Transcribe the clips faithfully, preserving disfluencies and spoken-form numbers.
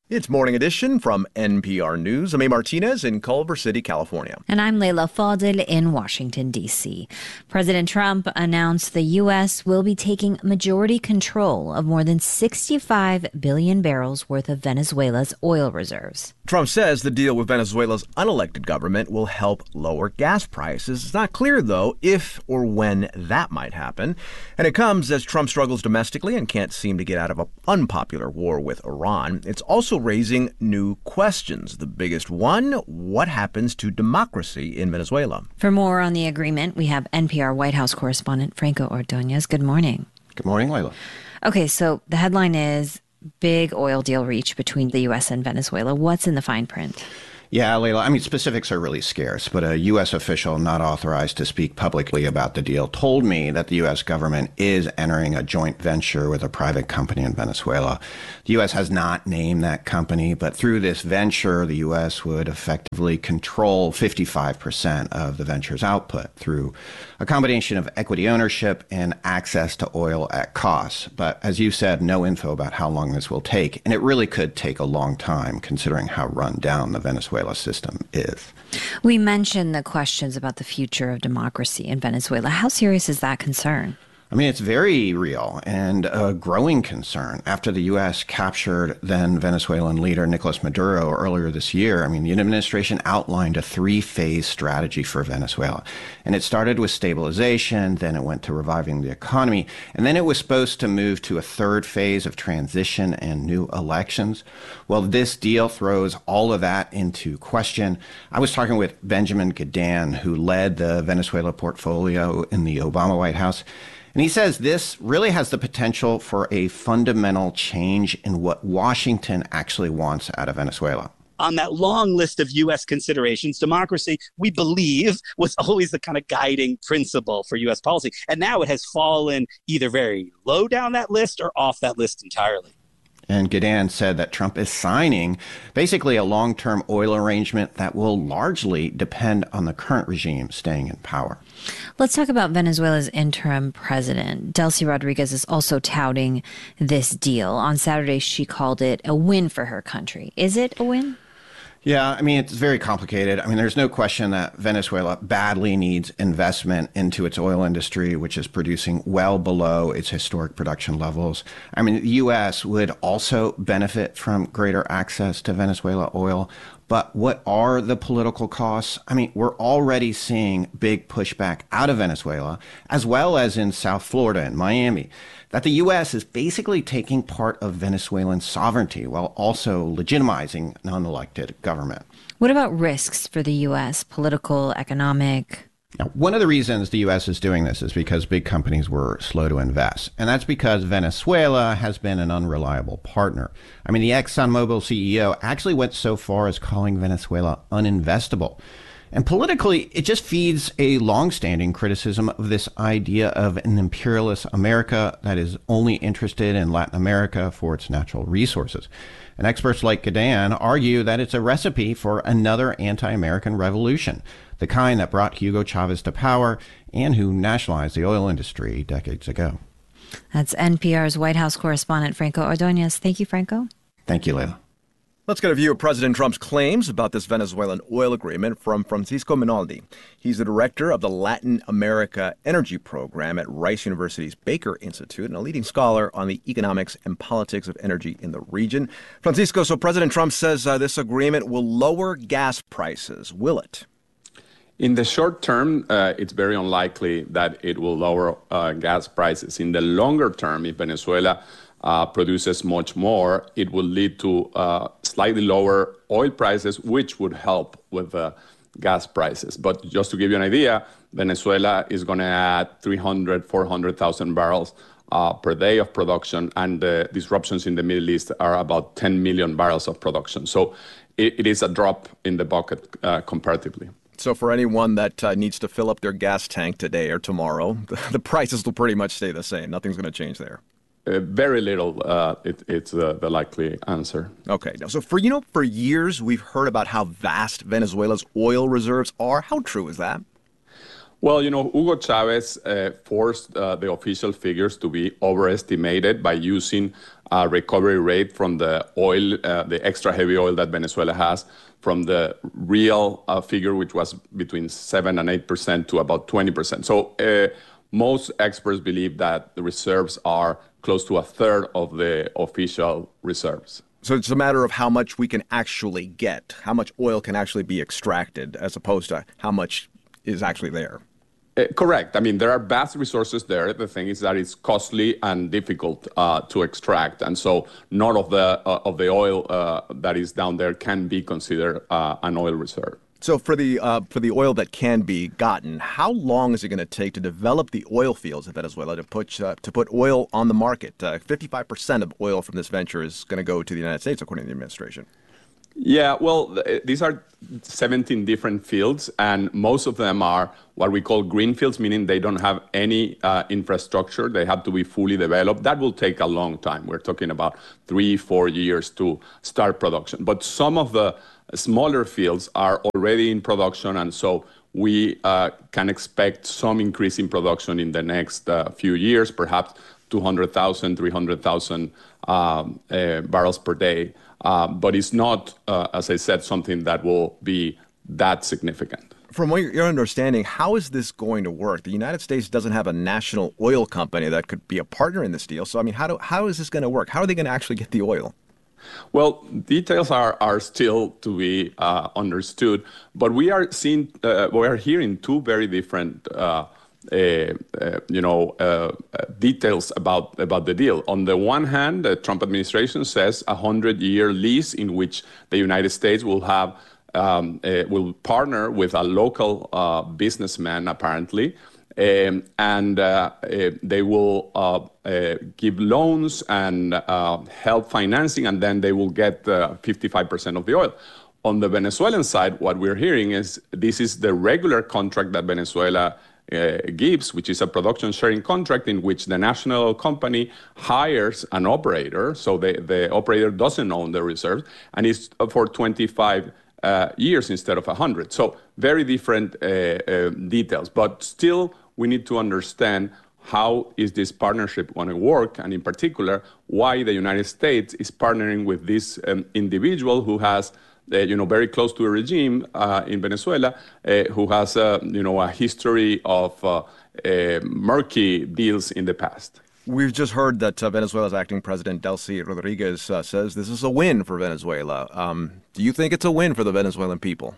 It's Morning Edition from N P R News. I'm A. Martinez in Culver City, California. And I'm Leila Fadel in Washington, D C. President Trump announced the U S will be taking majority control of more than sixty-five billion barrels worth of Venezuela's oil reserves. Trump says the deal with Venezuela's unelected government will help lower gas prices. It's not clear, though, if or when that might happen. And it comes as Trump struggles domestically and can't seem to get out of an unpopular war with Iran. It's also raising new questions. The biggest one, what happens to democracy in Venezuela? For more on the agreement, we have N P R White House correspondent Franco Ordonez. Good morning. Good morning, Leila. Okay, so the headline is big oil deal reached between the U S and Venezuela. What's in the fine print? Yeah, Leila, I mean, specifics are really scarce, but a U S official not authorized to speak publicly about the deal told me that the U S government is entering a joint venture with a private company in Venezuela. The U S has not named that company, but through this venture, the U S would effectively control fifty-five percent of the venture's output through a combination of equity ownership and access to oil at cost. But as you said, no info about how long this will take, and it really could take a long time considering how run down the Venezuela system is. We mentioned the questions about the future of democracy in Venezuela. How serious is that concern? I mean, it's very real and a growing concern. After the U S captured then Venezuelan leader Nicolas Maduro earlier this year, I mean, the administration outlined a three-phase strategy for Venezuela. And it started with stabilization, then it went to reviving the economy, and then it was supposed to move to a third phase of transition and new elections. Well, this deal throws all of that into question. I was talking with Benjamin Gedan, who led the Venezuela portfolio in the Obama White House. And he says this really has the potential for a fundamental change in what Washington actually wants out of Venezuela. On that long list of U S considerations, democracy, we believe, was always the kind of guiding principle for U S policy. And now it has fallen either very low down that list or off that list entirely. And Gedan said that Trump is signing basically a long-term oil arrangement that will largely depend on the current regime staying in power. Let's talk about Venezuela's interim president. Delcy Rodriguez is also touting this deal. On Saturday, she called it a win for her country. Is it a win? Yeah, I mean, it's very complicated. I mean, there's no question that Venezuela badly needs investment into its oil industry, which is producing well below its historic production levels. I mean, the U S would also benefit from greater access to Venezuela oil. But what are the political costs? I mean, we're already seeing big pushback out of Venezuela, as well as in South Florida and Miami, that the U S is basically taking part of Venezuelan sovereignty while also legitimizing an unelected government. What about risks for the U S, political, economic? Now, one of the reasons the U S is doing this is because big companies were slow to invest. And that's because Venezuela has been an unreliable partner. I mean, the ExxonMobil C E O actually went so far as calling Venezuela uninvestable. And politically, it just feeds a longstanding criticism of this idea of an imperialist America that is only interested in Latin America for its natural resources. And experts like Gedan argue that it's a recipe for another anti-American revolution, the kind that brought Hugo Chavez to power and who nationalized the oil industry decades ago. That's N P R's White House correspondent Franco Ordonez. Thank you, Franco. Thank you, Leila. Let's get a view of President Trump's claims about this Venezuelan oil agreement from Francisco Minaldi. He's the director of the Latin America Energy Program at Rice University's Baker Institute and a leading scholar on the economics and politics of energy in the region. Francisco, so President Trump says uh, this agreement will lower gas prices. Will it? In the short term, uh, it's very unlikely that it will lower uh, gas prices. In the longer term, if Venezuela uh, produces much more, it will lead to uh, slightly lower oil prices, which would help with the uh, gas prices. But just to give you an idea, Venezuela is going to add three hundred, four hundred thousand barrels uh, per day of production, and the disruptions in the Middle East are about ten million barrels of production. So it, it is a drop in the bucket uh, comparatively. So for anyone that uh, needs to fill up their gas tank today or tomorrow, the, the prices will pretty much stay the same. Nothing's going to change there. Uh, very little. Uh, it, it's uh, the likely answer. Okay. Now, so for, you know, for years, we've heard about how vast Venezuela's oil reserves are. How true is that? Well, you know, Hugo Chavez uh, forced uh, the official figures to be overestimated by using a recovery rate from the oil, uh, the extra heavy oil that Venezuela has, from the real uh, figure, which was between seven and eight percent to about twenty percent. So uh, most experts believe that the reserves are close to a third of the official reserves. So it's a matter of how much we can actually get, how much oil can actually be extracted, as opposed to how much is actually there. Uh, correct. I mean, there are vast resources there. The thing is that it's costly and difficult uh, to extract, and so none of the uh, of the oil uh, that is down there can be considered uh, an oil reserve. So for the uh, for the oil that can be gotten, how long is it going to take to develop the oil fields of Venezuela to put uh, to put oil on the market? Uh, fifty-five percent of oil from this venture is going to go to the United States, according to the administration. Yeah, well, th- these are seventeen different fields, and most of them are what we call green fields, meaning they don't have any uh, infrastructure. They have to be fully developed. That will take a long time. We're talking about three, four years to start production. But some of the smaller fields are already in production, and so we uh, can expect some increase in production in the next uh, few years, perhaps two hundred thousand, three hundred thousand um, uh, barrels per day. Uh, but it's not, uh, as I said, something that will be that significant. From what you're understanding, how is this going to work? The United States doesn't have a national oil company that could be a partner in this deal. So, I mean, how do how is this going to work? How are they going to actually get the oil? Well, details are, are still to be uh, understood, but we are seeing, uh, we are hearing two very different uh, Uh, uh, you know, uh, uh, details about, about the deal. On the one hand, the Trump administration says a hundred-year lease in which the United States will have um, uh, will partner with a local uh, businessman, apparently, um, and uh, uh, they will uh, uh, give loans and uh, help financing, and then they will get uh, fifty-five percent of the oil. On the Venezuelan side, what we're hearing is this is the regular contract that Venezuela Uh, gives, which is a production sharing contract in which the national company hires an operator, so the, the operator doesn't own the reserves, and it's for twenty-five uh, years instead of one hundred. So very different uh, uh, details, but still we need to understand how is this partnership going to work, and in particular, why the United States is partnering with this um, individual who has Uh, you know, very close to a regime uh, in Venezuela, uh, who has, uh, you know, a history of uh, uh, murky deals in the past. We've just heard that uh, Venezuela's acting president, Delcy Rodriguez, uh, says this is a win for Venezuela. Um, do you think it's a win for the Venezuelan people?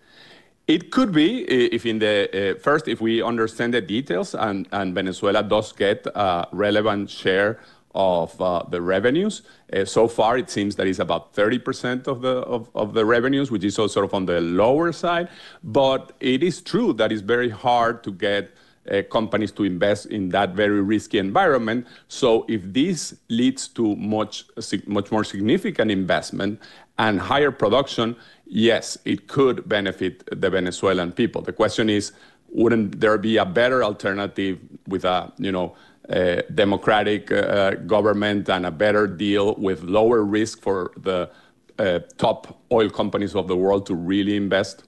It could be, if in the uh, first, if we understand the details, and, and Venezuela does get a relevant share of uh, the revenues. Uh, so far, it seems that it's about thirty percent of the of, of the revenues, which is also sort of on the lower side. But it is true that it's very hard to get uh, companies to invest in that very risky environment. So if this leads to much much more significant investment and higher production, yes, it could benefit the Venezuelan people. The question is, wouldn't there be a better alternative with a, you know, Uh, democratic uh, government and a better deal with lower risk for the uh, top oil companies of the world to really invest?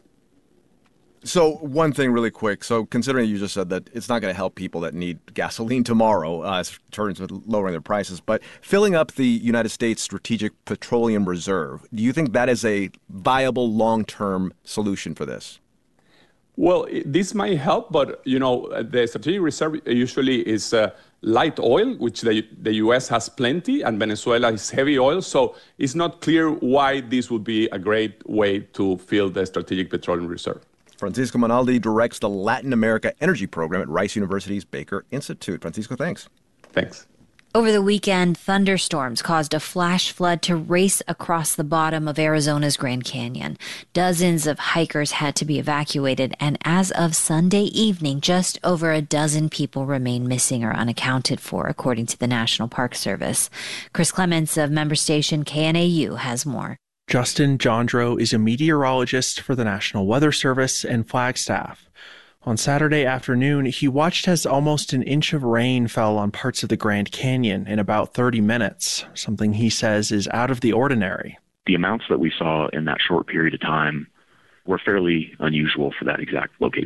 So one thing really quick. So considering you just said that it's not going to help people that need gasoline tomorrow uh, in terms of lowering their prices, but filling up the United States Strategic Petroleum Reserve, do you think that is a viable long-term solution for this? Well, this might help, but, you know, the strategic reserve usually is uh, light oil, which the, the U S has plenty, and Venezuela is heavy oil. So it's not clear why this would be a great way to fill the strategic petroleum reserve. Francisco Monaldi directs the Latin America Energy Program at Rice University's Baker Institute. Francisco, thanks. Thanks. Over the weekend, thunderstorms caused a flash flood to race across the bottom of Arizona's Grand Canyon. Dozens of hikers had to be evacuated, and as of Sunday evening, just over a dozen people remain missing or unaccounted for, according to the National Park Service. Chris Clements of member station K N A U has more. Justin Jondro is a meteorologist for the National Weather Service and Flagstaff. On Saturday afternoon, he watched as almost an inch of rain fell on parts of the Grand Canyon in about thirty minutes, something he says is out of the ordinary. The amounts that we saw in that short period of time were fairly unusual for that exact location.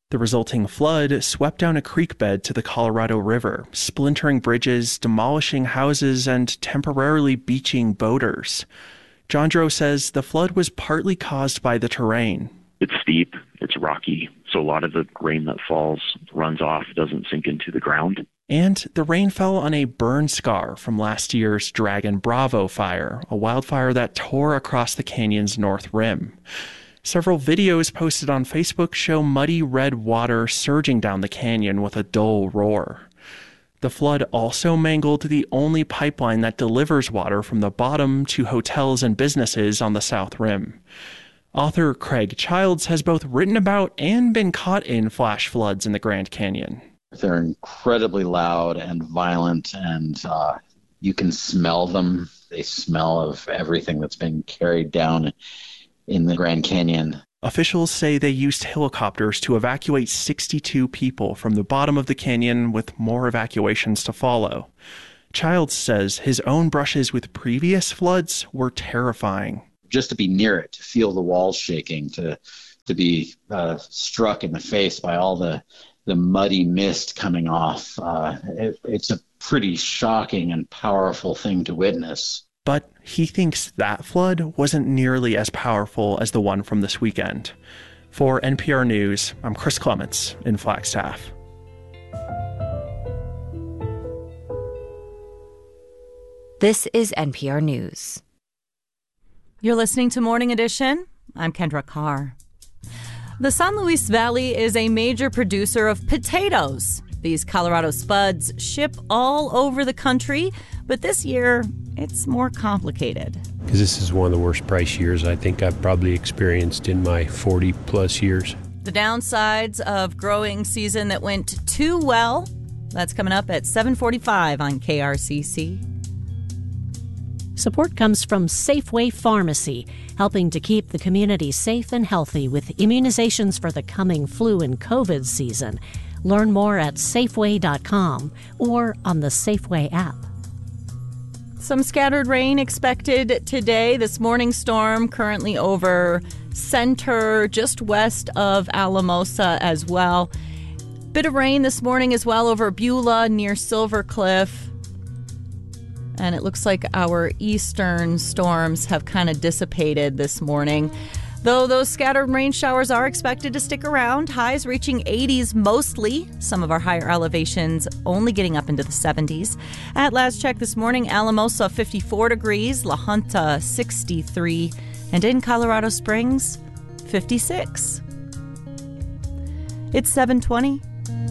The resulting flood swept down a creek bed to the Colorado River, splintering bridges, demolishing houses, and temporarily beaching boaters. Jandro says the flood was partly caused by the terrain. It's steep, it's rocky, so a lot of the rain that falls runs off, doesn't sink into the ground. And the rain fell on a burn scar from last year's Dragon Bravo fire, a wildfire that tore across the canyon's north rim. Several videos posted on Facebook show muddy red water surging down the canyon with a dull roar. The flood also mangled the only pipeline that delivers water from the bottom to hotels and businesses on the south rim. Author Craig Childs has both written about and been caught in flash floods in the Grand Canyon. They're incredibly loud and violent, and uh, you can smell them. They smell of everything that's been carried down in the Grand Canyon. Officials say they used helicopters to evacuate sixty-two people from the bottom of the canyon, with more evacuations to follow. Childs says his own brushes with previous floods were terrifying. Just to be near it, to feel the walls shaking, to to be uh, struck in the face by all the, the muddy mist coming off, uh, it, it's a pretty shocking and powerful thing to witness. But he thinks that flood wasn't nearly as powerful as the one from this weekend. For N P R News, I'm Chris Clements in Flagstaff. This is N P R News. You're listening to Morning Edition. I'm Kendra Carr. The San Luis Valley is a major producer of potatoes. These Colorado spuds ship all over the country, but this year it's more complicated. Because this is one of the worst price years I think I've probably experienced in my forty plus years. The downsides of growing season that went too well, that's coming up at seven forty-five on K R C C. Support comes from Safeway Pharmacy, helping to keep the community safe and healthy with immunizations for the coming flu and COVID season. Learn more at Safeway dot com or on the Safeway app. Some scattered rain expected today. This morning storm currently over center, just west of Alamosa as well. Bit of rain this morning as well over Beulah near Silver Cliff. And it looks like our eastern storms have kind of dissipated this morning. Though those scattered rain showers are expected to stick around, highs reaching eighties mostly. Some of our higher elevations only getting up into the seventies. At last check this morning, Alamosa fifty-four degrees, La Junta sixty-three, and in Colorado Springs, fifty-six. It's seven twenty.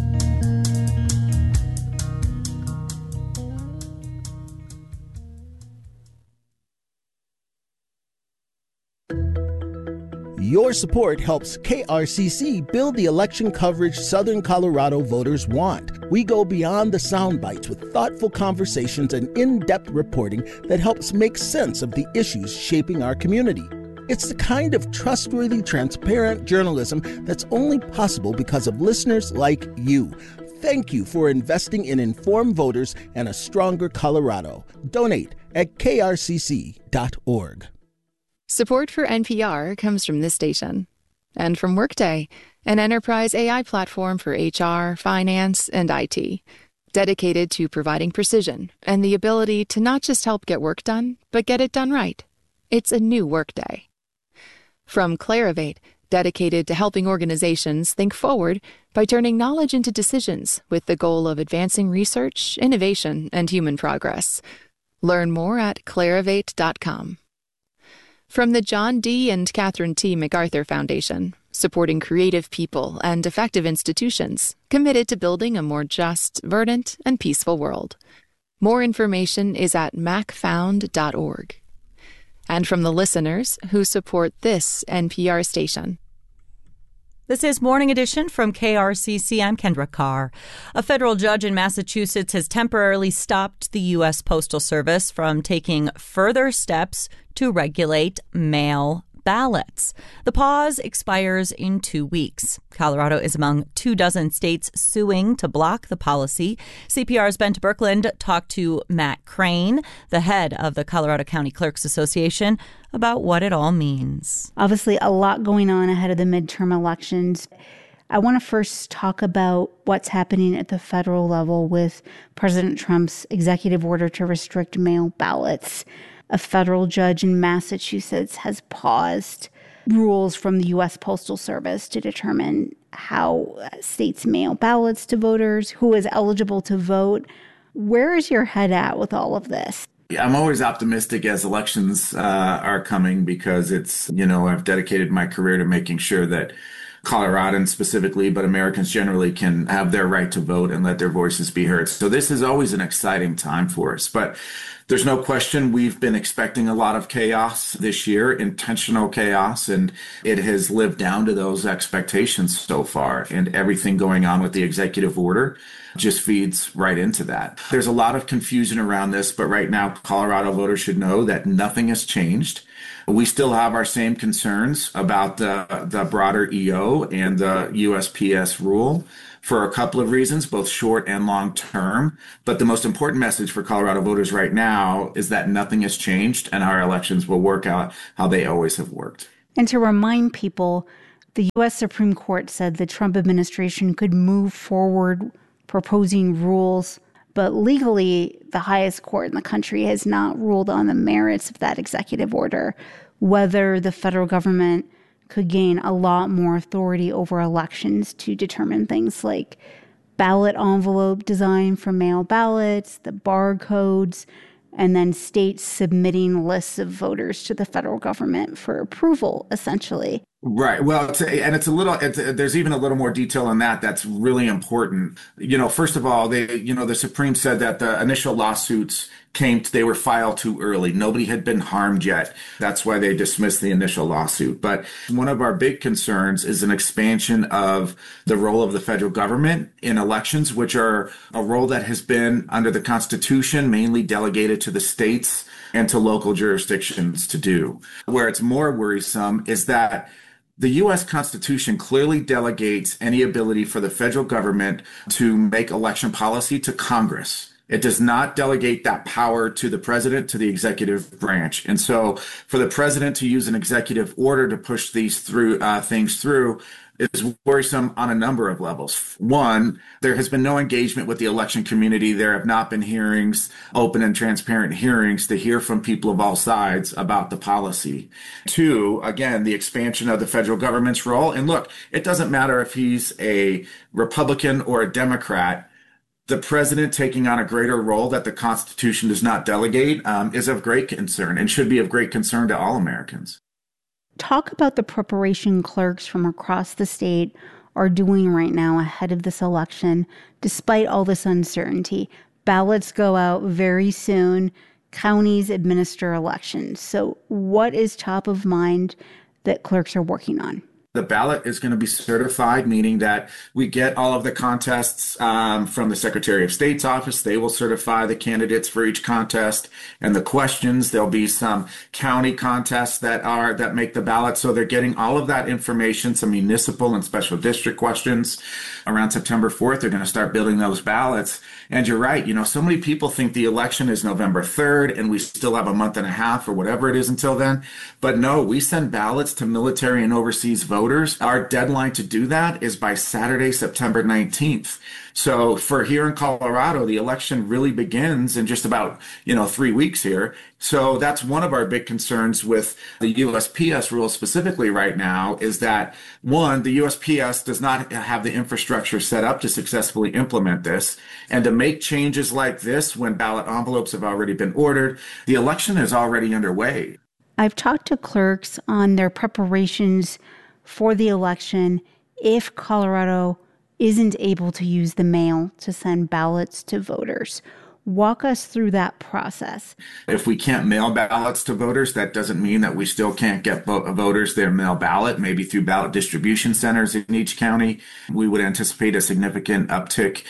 Your support helps K R C C build the election coverage Southern Colorado voters want. We go beyond the sound bites with thoughtful conversations and in-depth reporting that helps make sense of the issues shaping our community. It's the kind of trustworthy, transparent journalism that's only possible because of listeners like you. Thank you for investing in informed voters and a stronger Colorado. Donate at K R C C dot org. Support for N P R comes from this station and from Workday, an enterprise A I platform for H R, finance, and I T, dedicated to providing precision and the ability to not just help get work done, but get it done right. It's a new Workday. From Clarivate, dedicated to helping organizations think forward by turning knowledge into decisions with the goal of advancing research, innovation, and human progress. Learn more at clarivate dot com. From the John D. and Catherine T. MacArthur Foundation, supporting creative people and effective institutions committed to building a more just, verdant, and peaceful world. More information is at mac found dot org. And from the listeners who support this N P R station. This is Morning Edition from K R C C. I'm Kendra Carr. A federal judge in Massachusetts has temporarily stopped the U S Postal Service from taking further steps to regulate mail ballots. The pause expires in two weeks. Colorado is among two dozen states suing to block the policy. C P R's Bent Birkeland talked to Matt Crane, the head of the Colorado County Clerks Association, about what it all means. Obviously, a lot going on ahead of the midterm elections. I want to first talk about what's happening at the federal level with President Trump's executive order to restrict mail ballots. A federal judge in Massachusetts has paused rules from the U S Postal Service to determine how states mail ballots to voters, who is eligible to vote. Where is your head at with all of this? Yeah, I'm always optimistic as elections uh, are coming because it's, you know, I've dedicated my career to making sure that Coloradans specifically, but Americans generally can have their right to vote and let their voices be heard. So this is always an exciting time for us. But there's no question we've been expecting a lot of chaos this year, intentional chaos, and it has lived down to those expectations so far. And everything going on with the executive order just feeds right into that. There's a lot of confusion around this, but right now, Colorado voters should know that nothing has changed. We still have our same concerns about the, the broader E O and the U S P S rule for a couple of reasons, both short and long term. But the most important message for Colorado voters right now is that nothing has changed and our elections will work out how they always have worked. And to remind people, the U S Supreme Court said the Trump administration could move forward proposing rules, but legally, the highest court in the country has not ruled on the merits of that executive order, whether the federal government could gain a lot more authority over elections to determine things like ballot envelope design for mail ballots, the barcodes, and then states submitting lists of voters to the federal government for approval, essentially. Right. Well, it's, and it's a little, it's, there's even a little more detail on that that's really important. You know, first of all, they, you know, the Supreme said that the initial lawsuits came, they were filed too early. Nobody had been harmed yet. That's why they dismissed the initial lawsuit. But one of our big concerns is an expansion of the role of the federal government in elections, which are a role that has been under the Constitution mainly delegated to the states and to local jurisdictions to do. Where it's more worrisome is that the U S Constitution clearly delegates any ability for the federal government to make election policy to Congress. It does not delegate that power to the president, to the executive branch. And so for the president to use an executive order to push these through uh, things through is worrisome on a number of levels. One, there has been no engagement with the election community. There have not been hearings, open and transparent hearings to hear from people of all sides about the policy. Two, again, the expansion of the federal government's role. And look, it doesn't matter if he's a Republican or a Democrat. The president taking on a greater role that the Constitution does not delegate um, is of great concern and should be of great concern to all Americans. Talk about the preparation clerks from across the state are doing right now ahead of this election, despite all this uncertainty. Ballots go out very soon. Counties administer elections. So what is top of mind that clerks are working on? The ballot is going to be certified, meaning that we get all of the contests um, from the Secretary of State's office. They will certify the candidates for each contest and the questions. There'll be some county contests that are that make the ballot. So they're getting all of that information, some municipal and special district questions. Around September fourth, they're going to start building those ballots. And you're right. You know, so many people think the election is November third and we still have a month and a half or whatever it is until then. But no, we send ballots to military and overseas voters. Our deadline to do that is by Saturday, September nineteenth. So for here in Colorado, the election really begins in just about, you know, three weeks here. So that's one of our big concerns with the U S P S rule specifically right now is that, one, the U S P S does not have the infrastructure set up to successfully implement this. And to make changes like this when ballot envelopes have already been ordered, the election is already underway. I've talked to clerks on their preparations for the election if Colorado isn't able to use the mail to send ballots to voters. Walk us through that process. If we can't mail ballots to voters, that doesn't mean that we still can't get voters their mail ballot, maybe through ballot distribution centers in each county. We would anticipate a significant uptick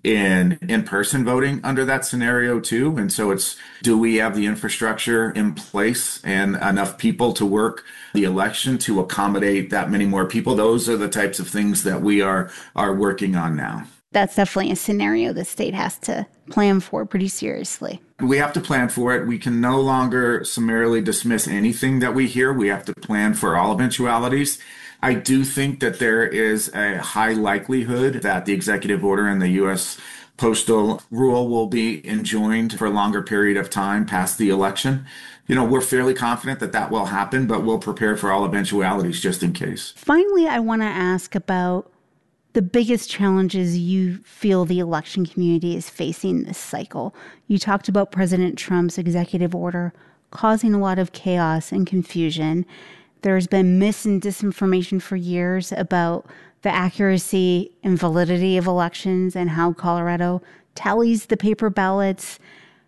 in in-person voting under that scenario too. And so it's, do we have the infrastructure in place and enough people to work the election to accommodate that many more people? Those are the types of things that we are, are working on now. That's definitely a scenario the state has to plan for pretty seriously. We have to plan for it. We can no longer summarily dismiss anything that we hear. We have to plan for all eventualities. I do think that there is a high likelihood that the executive order and the U S postal rule will be enjoined for a longer period of time past the election. You know, we're fairly confident that that will happen, but we'll prepare for all eventualities just in case. Finally, I want to ask about the biggest challenges you feel the election community is facing this cycle. You talked about President Trump's executive order causing a lot of chaos and confusion. There's been mis and disinformation for years about the accuracy and validity of elections and how Colorado tallies the paper ballots.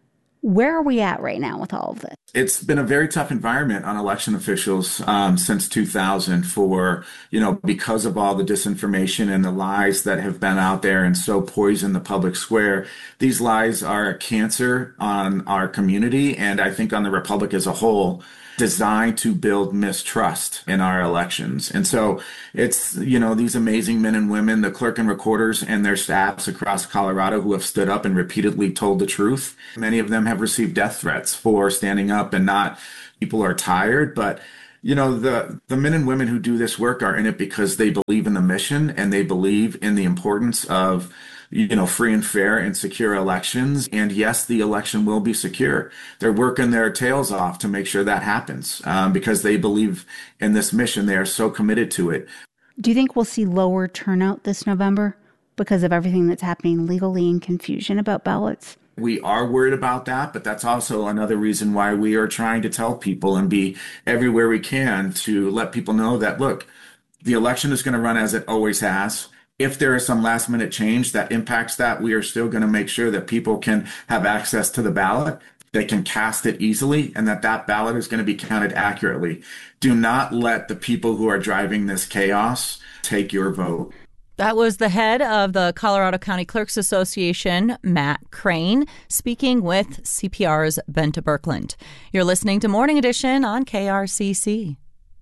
Where are we at right now with all of this? It's been a very tough environment on election officials um, since two thousand for, you know, because of all the disinformation and the lies that have been out there and so poison the public square. These lies are a cancer on our community and I think on the Republic as a whole, designed to build mistrust in our elections. And so it's, you know, these amazing men and women, the clerk and recorders and their staffs across Colorado who have stood up and repeatedly told the truth. Many of them have received death threats for standing up and not, people are tired, but you know, the, the men and women who do this work are in it because they believe in the mission and they believe in the importance of, you know, free and fair and secure elections. And yes, the election will be secure. They're working their tails off to make sure that happens um, because they believe in this mission. They are so committed to it. Do you think we'll see lower turnout this November because of everything that's happening legally and confusion about ballots? We are worried about that, but that's also another reason why we are trying to tell people and be everywhere we can to let people know that, look, the election is going to run as it always has. If there is some last minute change that impacts that, we are still going to make sure that people can have access to the ballot. They can cast it easily and that that ballot is going to be counted accurately. Do not let the people who are driving this chaos take your vote. That was the head of the Colorado County Clerks Association, Matt Crane, speaking with C P R's Benta Birkeland. You're listening to Morning Edition on K R C C.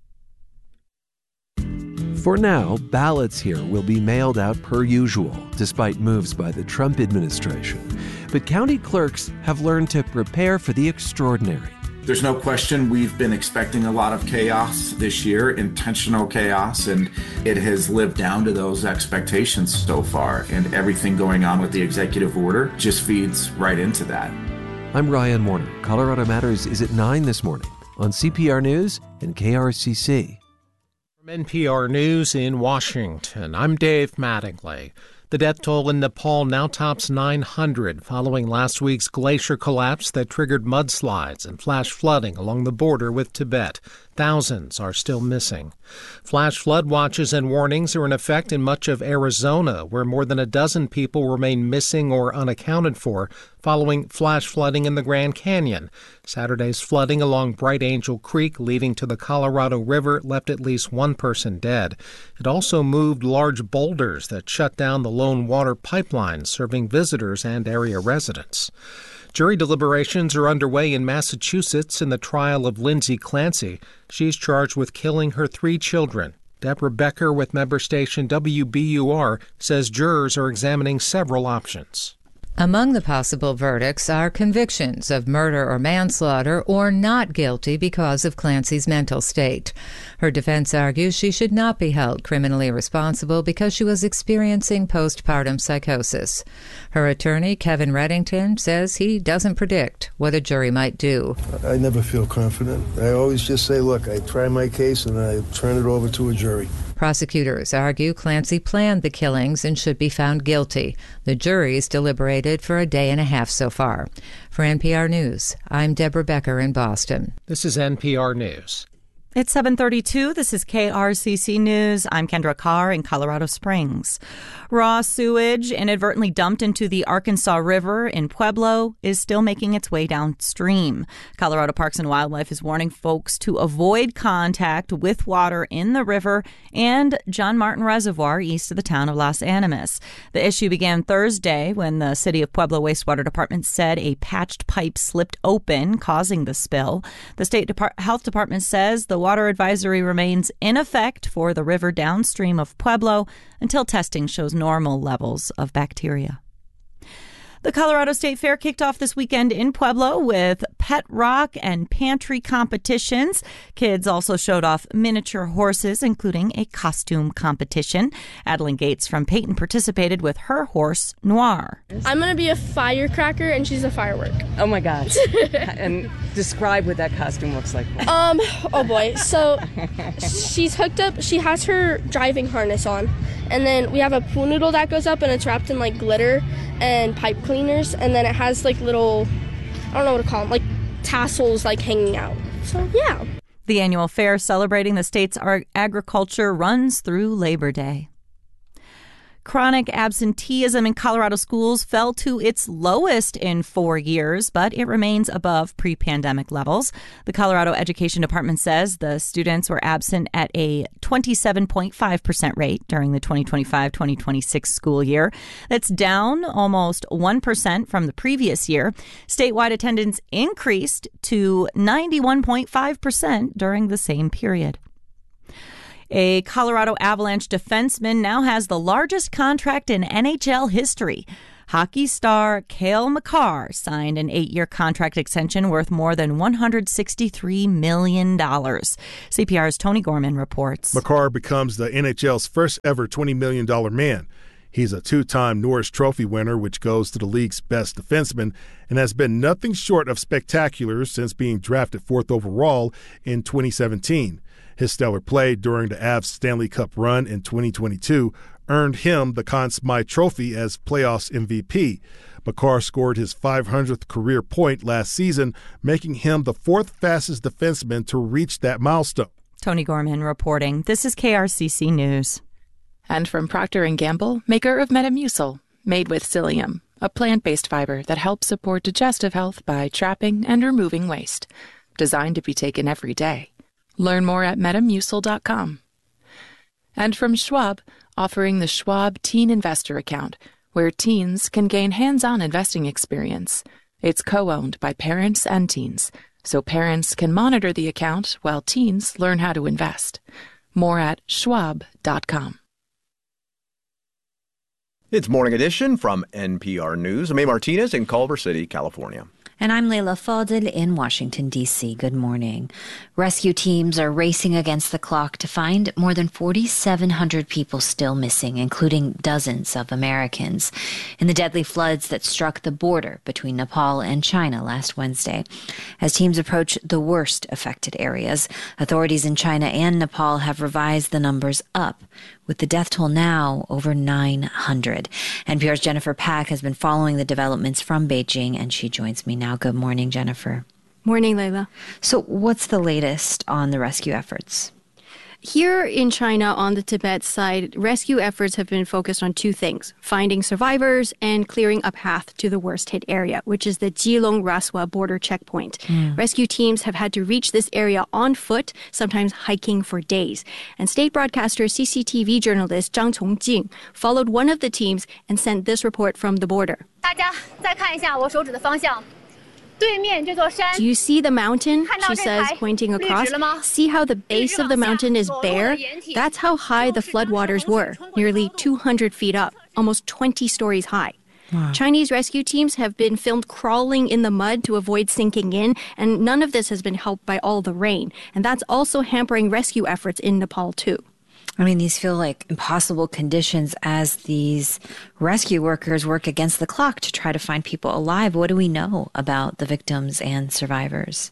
For now, ballots here will be mailed out per usual, despite moves by the Trump administration. But county clerks have learned to prepare for the extraordinary. There's no question we've been expecting a lot of chaos this year, intentional chaos, and it has lived down to those expectations so far. And everything going on with the executive order just feeds right into that. I'm Ryan Warner. Colorado Matters is at nine this morning on C P R News and K R C C. From N P R News in Washington, I'm Dave Mattingly. The death toll in Nepal now tops nine hundred following last week's glacier collapse that triggered mudslides and flash flooding along the border with Tibet. Thousands are still missing. Flash flood watches and warnings are in effect in much of Arizona, where more than a dozen people remain missing or unaccounted for following flash flooding in the Grand Canyon. Saturday's flooding along Bright Angel Creek leading to the Colorado River left at least one person dead. It also moved large boulders that shut down the lone water pipeline serving visitors and area residents. Jury deliberations are underway in Massachusetts in the trial of Lindsay Clancy. She's charged with killing her three children. Deborah Becker with member station W B U R says jurors are examining several options. Among the possible verdicts are convictions of murder or manslaughter or not guilty because of Clancy's mental state. Her defense argues she should not be held criminally responsible because she was experiencing postpartum psychosis. Her attorney, Kevin Reddington, says he doesn't predict what a jury might do. I never feel confident. I always just say, look, I try my case and I turn it over to a jury. Prosecutors argue Clancy planned the killings and should be found guilty. The jury's deliberated for a day and a half so far. For N P R News, I'm Deborah Becker in Boston. This is N P R News. It's seven thirty-two. This is K R C C News. I'm Kendra Carr in Colorado Springs. Raw sewage inadvertently dumped into the Arkansas River in Pueblo is still making its way downstream. Colorado Parks and Wildlife is warning folks to avoid contact with water in the river and John Martin Reservoir east of the town of Los Animas. The issue began Thursday when the City of Pueblo Wastewater Department said a patched pipe slipped open, causing the spill. The State Depart- Health Department says the water advisory remains in effect for the river downstream of Pueblo until testing shows normal levels of bacteria. The Colorado State Fair kicked off this weekend in Pueblo with pet rock and pantry competitions. Kids also showed off miniature horses, including a costume competition. Adeline Gates from Peyton participated with her horse, Noir. I'm going to be a firecracker, and she's a firework. Oh, my gosh. And describe what that costume looks like. Um, oh, boy. So she's hooked up. She has her driving harness on. And then we have a pool noodle that goes up, and it's wrapped in, like, glitter and pipe cleaners. And then it has, like, little, I don't know what to call them, like, tassels, like, hanging out. So, yeah. The annual fair celebrating the state's agriculture runs through Labor Day. Chronic absenteeism in Colorado schools fell to its lowest in four years, but it remains above pre-pandemic levels. The Colorado Education Department says the students were absent at a twenty-seven point five percent rate during the twenty twenty-five twenty twenty-six school year. That's down almost one percent from the previous year. Statewide attendance increased to ninety-one point five percent during the same period. A Colorado Avalanche defenseman now has the largest contract in N H L history. Hockey star Cale Makar signed an eight-year contract extension worth more than one hundred sixty-three million dollars. C P R's Tony Gorman reports. Makar becomes the N H L's first ever twenty million dollars man. He's a two-time Norris Trophy winner, which goes to the league's best defenseman, and has been nothing short of spectacular since being drafted fourth overall in twenty seventeen. His stellar play during the Avs Stanley Cup run in twenty twenty-two earned him the Conn Smythe Trophy as playoffs M V P. Makar scored his five hundredth career point last season, making him the fourth fastest defenseman to reach that milestone. Tony Gorman reporting. This is K R C C News. And from Procter and Gamble, maker of Metamucil, made with psyllium, a plant-based fiber that helps support digestive health by trapping and removing waste. Designed to be taken every day. Learn more at metamucil dot com. And from Schwab, offering the Schwab Teen Investor Account, where teens can gain hands-on investing experience. It's co-owned by parents and teens, so parents can monitor the account while teens learn how to invest. More at schwab dot com. It's Morning Edition from N P R News. I'm A. Martinez in Culver City, California. And I'm Leila Fadel in Washington, D C. Good morning. Rescue teams are racing against the clock to find more than forty-seven hundred people still missing, including dozens of Americans, in the deadly floods that struck the border between Nepal and China last Wednesday. As teams approach the worst affected areas, authorities in China and Nepal have revised the numbers up, with the death toll now over nine hundred. N P R's Jennifer Pack has been following the developments from Beijing, and she joins me now. Good morning, Jennifer. Morning, Leila. So what's the latest on the rescue efforts? Here in China, on the Tibet side, rescue efforts have been focused on two things: finding survivors and clearing a path to the worst-hit area, which is the Jilong-Raswa border checkpoint. Mm. Rescue teams have had to reach this area on foot, sometimes hiking for days. And state broadcaster C C T V journalist Zhang Chongjing followed one of the teams and sent this report from the border. 大家再看一下我手指的方向。 Do you see the mountain? She says, pointing across. See how the base of the mountain is bare? That's how high the floodwaters were, nearly two hundred feet up, almost twenty stories high. Wow. Chinese rescue teams have been filmed crawling in the mud to avoid sinking in, and none of this has been helped by all the rain. And that's also hampering rescue efforts in Nepal, too. I mean, these feel like impossible conditions as these rescue workers work against the clock to try to find people alive. What do we know about the victims and survivors?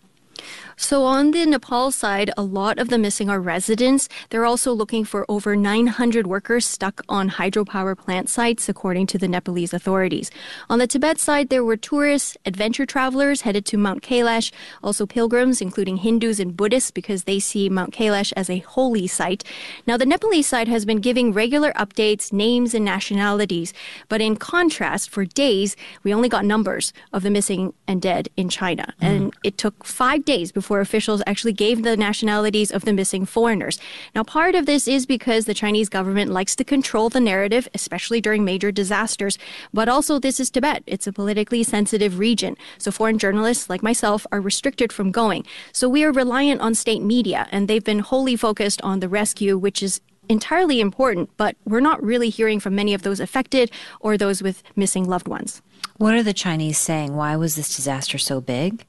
So on the Nepal side, a lot of the missing are residents. They're also looking for over nine hundred workers stuck on hydropower plant sites, according to the Nepalese authorities. On the Tibet side, there were tourists, adventure travelers headed to Mount Kailash, also pilgrims, including Hindus and Buddhists, because they see Mount Kailash as a holy site. Now, the Nepalese side has been giving regular updates, names, and nationalities. But in contrast, for days, we only got numbers of the missing and dead in China. Mm. And it took five days before before officials actually gave the nationalities of the missing foreigners. Now, part of this is because the Chinese government likes to control the narrative, especially during major disasters. But also, this is Tibet. It's a politically sensitive region. So foreign journalists like myself are restricted from going. So we are reliant on state media, and they've been wholly focused on the rescue, which is entirely important, but we're not really hearing from many of those affected or those with missing loved ones. What are the Chinese saying? Why was this disaster so big?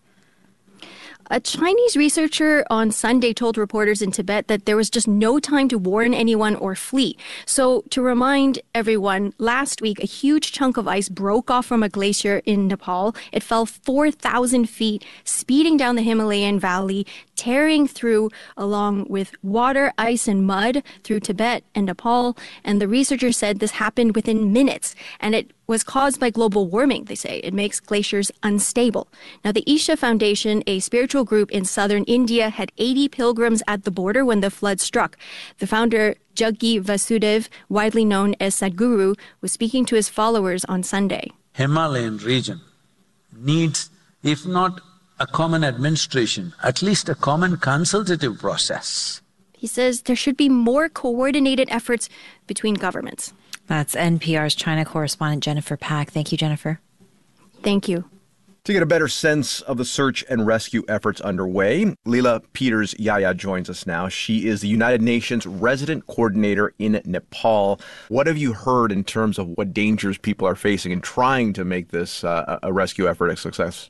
A Chinese researcher on Sunday told reporters in Tibet that there was just no time to warn anyone or flee. So to remind everyone, last week, a huge chunk of ice broke off from a glacier in Nepal. It fell four thousand feet, speeding down the Himalayan valley, tearing through along with water, ice, and mud through Tibet and Nepal. And the researcher said this happened within minutes, and it was caused by global warming, they say. It makes glaciers unstable. Now, the Isha Foundation, a spiritual group in southern India, had eighty pilgrims at the border when the flood struck. The founder, Jaggi Vasudev, widely known as Sadhguru, was speaking to his followers on Sunday. Himalayan region needs, if not a common administration, at least a common consultative process. He says there should be more coordinated efforts between governments. That's N P R's China correspondent Jennifer Pack. Thank you, Jennifer. Thank you. To get a better sense of the search and rescue efforts underway, Leela Peters-Yaya joins us now. She is the United Nations resident coordinator in Nepal. What have you heard in terms of what dangers people are facing in trying to make this uh, a rescue effort a success?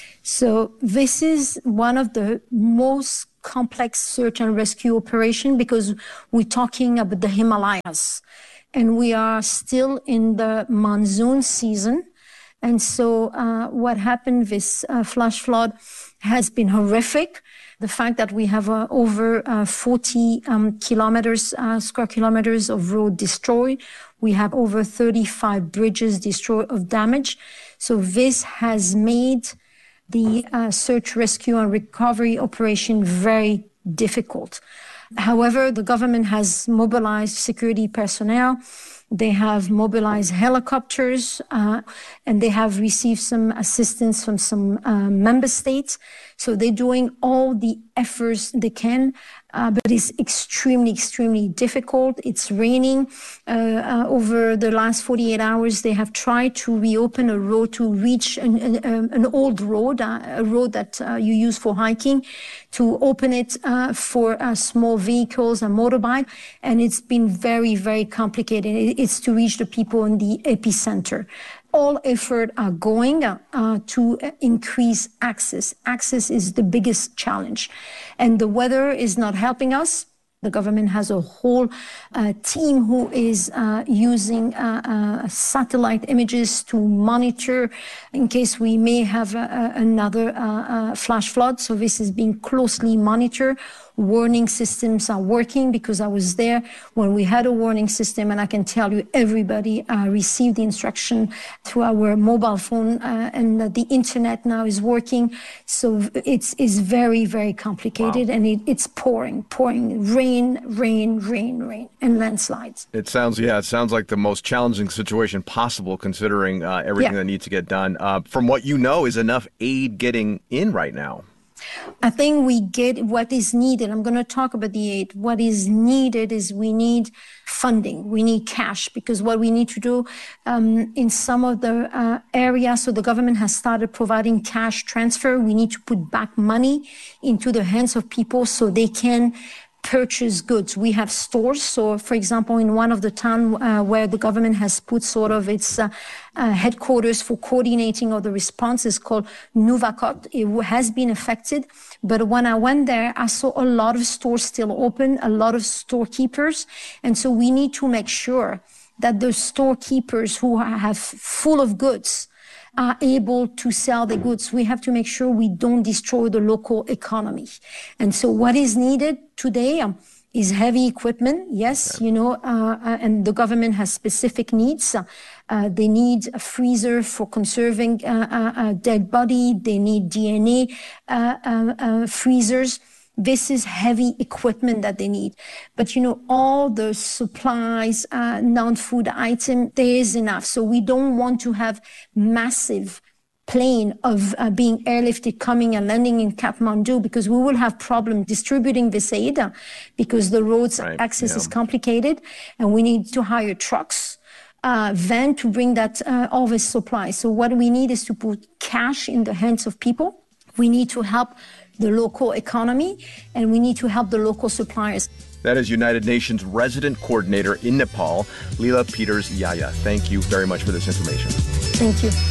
So this is one of the most complex search and rescue operation because we're talking about the Himalayas. And we are still in the monsoon season. And so uh, what happened, this uh, flash flood has been horrific. The fact that we have uh, over uh, forty um, kilometers, uh, square kilometers of road destroyed. We have over thirty-five bridges destroyed of damage. So this has made the uh, search, rescue, and recovery operation very difficult. However, the government has mobilized security personnel. They have mobilized helicopters, uh, and they have received some assistance from some uh, member states. So they're doing all the efforts they can, uh, but it's extremely, extremely difficult. It's raining. Uh, uh, over the last forty-eight hours, they have tried to reopen a road to reach an, an, an old road, uh, a road that uh, you use for hiking, to open it uh, for uh, small vehicles and motorbike. And it's been very, very complicated. It's to reach the people in the epicenter. All efforts are going uh, to increase access. Access is the biggest challenge. And the weather is not helping us. The government has a whole uh, team who is uh, using uh, uh, satellite images to monitor in case we may have uh, another uh, uh, flash flood. So this is being closely monitored. Warning systems are working because I was there when we had a warning system, and I can tell you everybody uh, received the instruction through our mobile phone, uh, and uh, the internet now is working. So it's, it's very, very complicated. Wow. And it, it's pouring, pouring, rain, rain, rain, rain, and landslides. It sounds, yeah, it sounds like the most challenging situation possible considering uh, everything yeah. that needs to get done. Uh, from what you know, is enough aid getting in right now? I think we get what is needed. I'm going to talk about the aid. What is needed is we need funding. We need cash, because what we need to do um, in some of the uh, areas, so the government has started providing cash transfer. We need to put back money into the hands of people so they can purchase goods. We have stores. So, for example, in one of the towns uh, where the government has put sort of its uh, uh, headquarters for coordinating of the response is called Nuvakot. It has been affected. But when I went there, I saw a lot of stores still open, a lot of storekeepers. And so we need to make sure that the storekeepers who have full of goods are able to sell the goods. We have to make sure we don't destroy the local economy. And so what is needed today um, is heavy equipment. Yes, okay. you know, uh, uh, and the government has specific needs. Uh, they need a freezer for conserving uh, uh, dead body. They need D N A uh, uh, uh, freezers. This is heavy equipment that they need. But, you know, all the supplies, uh, non-food item, there is enough. So we don't want to have massive plane of uh, being airlifted coming and landing in Kathmandu, because we will have problem distributing this aid uh, because the roads right. access yeah. is complicated, and we need to hire trucks. Uh, van to bring that uh, all this supply. So what we need is to put cash in the hands of people. We need to help the local economy, and we need to help the local suppliers. That is United Nations resident coordinator in Nepal, Leela Peters-Yaya. Thank you very much for this information. Thank you.